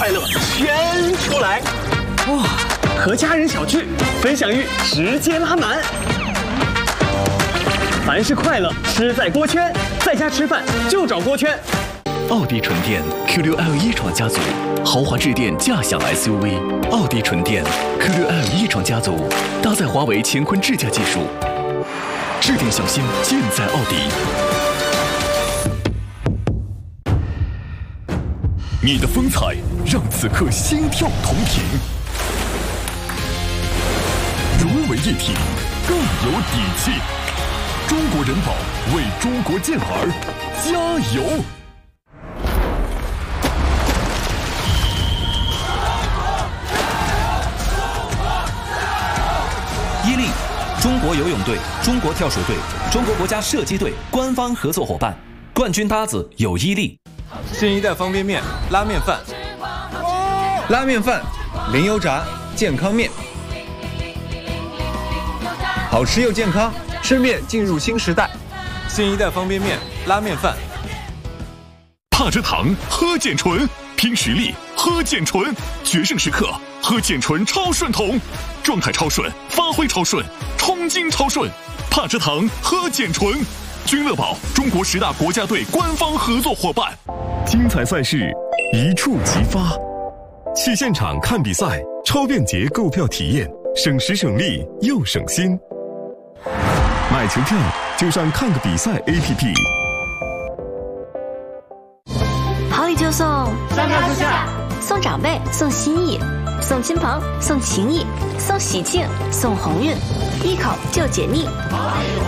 快乐圈出来。哇，和家人小聚，分享欲直接拉满。凡是快乐，吃在锅圈，在家吃饭就找锅圈。 奥迪纯电 Q6L 一创家族，豪华智电驾享 SUV。奥迪纯电 Q6L 一创家族，搭载华为乾坤智驾技术，智电小心尽在奥迪。你的风采让此刻心跳同频，融为一体，更有底气。中国人保为中国健儿加油！ 伊利，中国游泳队、中国跳水队、中国国家射击队官方合作伙伴，冠军搭子有伊利。 新一代方便面、拉面饭， 拉面饭，零油炸，健康面，好吃又健康，吃面进入新时代。 新一代方便面、拉面饭。 帕蔗糖，喝健醇，拼实力，喝健醇，决胜时刻，喝健醇超顺桶，状态超顺，发挥超顺，冲劲超顺。帕蔗糖，喝健醇。君乐宝，中国10大国家队官方合作伙伴。 精彩赛事一触即发，去现场看比赛，超便捷购票体验，省时省力又省心。买球票就上看个比赛 APP。 好礼就送 3票助下， 送长辈，送心意，送亲朋，送情谊，送喜庆，送鸿运，一口就解腻。